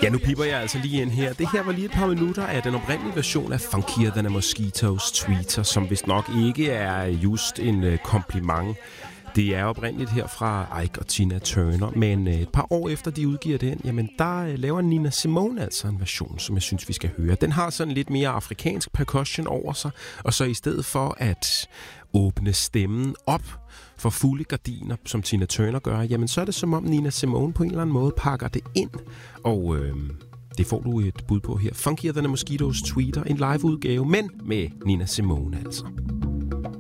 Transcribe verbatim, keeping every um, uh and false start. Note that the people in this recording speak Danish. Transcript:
Ja, nu piper jeg altså lige ind her. Det her var lige et par minutter af den oprindelige version af Funkier Than a Mosquito's Tweeter, som vist nok ikke er just en kompliment. Det er oprindeligt her fra Ike og Tina Turner, men et par år efter de udgiver den, jamen der laver Nina Simone altså en version, som jeg synes, vi skal høre. Den har sådan lidt mere afrikansk percussion over sig, og så i stedet for at åbne stemmen op for fulde gardiner, som Tina Turner gør, jamen så er det som om Nina Simone på en eller anden måde pakker det ind, og øh, det får du et bud på her. Funkier Than a Mosquito's Tweeter, en live udgave, men med Nina Simone altså.